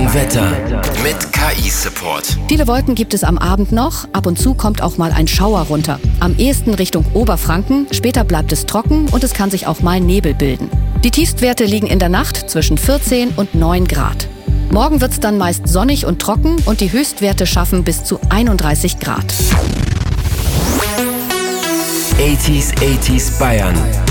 Wetter mit KI-Support. Viele Wolken gibt es am Abend noch. Ab und zu kommt auch mal ein Schauer runter. Am ehesten Richtung Oberfranken. Später bleibt es trocken und es kann sich auch mal Nebel bilden. Die Tiefstwerte liegen in der Nacht zwischen 14 und 9 Grad. Morgen wird es dann meist sonnig und trocken und die Höchstwerte schaffen bis zu 31 Grad. 80s Bayern.